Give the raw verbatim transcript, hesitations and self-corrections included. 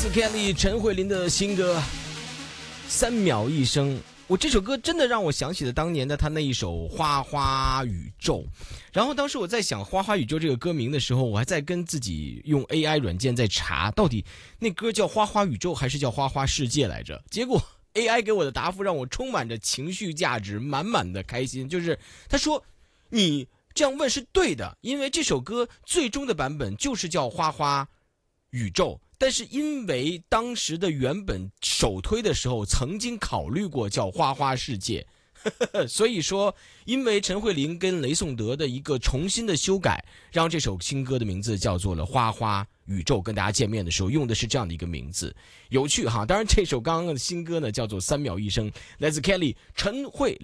Kelly 陈慧琳的新歌《三秒一生》。我这首歌真的让我想起了当年的他那一首《花花宇宙》，然后当时我在想《花花宇宙》这个歌名的时候，我还在跟自己用 A I 软件在查，到底那歌叫《花花宇宙》还是叫《花花世界》来着？结果 A I 给我的答复让我充满着情绪价值，满满的开心。就是他说你这样问是对的，因为这首歌最终的版本就是叫《花花宇宙》。但是因为当时的原本首推的时候曾经考虑过叫花花世界，所以说因为陈慧琳跟雷颂德的一个重新的修改，让这首新歌的名字叫做了花花宇宙。跟大家见面的时候用的是这样的一个名字，有趣哈。当然这首刚刚的新歌呢叫做三秒一生，来自 Kelly 陈慧